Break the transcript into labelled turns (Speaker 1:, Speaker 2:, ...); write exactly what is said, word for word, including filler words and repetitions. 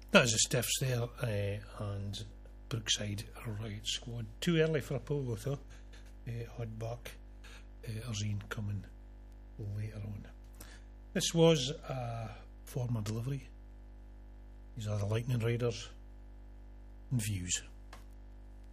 Speaker 1: That is the Stiffs there, uh, and Brookside Riot Squad. Too early for a polo though. Uh, Hudback, uh, Arzine coming later on. This was a former delivery. These are the Lightning Riders and Views.